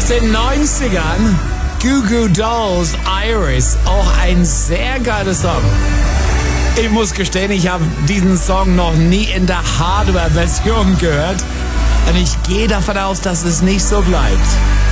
Aus den 90ern, Goo Goo Dolls, Iris, auch ein sehr geiler Song. Ich muss gestehen, ich habe diesen Song noch nie in der Hardware-Version gehört und ich gehe davon aus, dass es nicht so bleibt.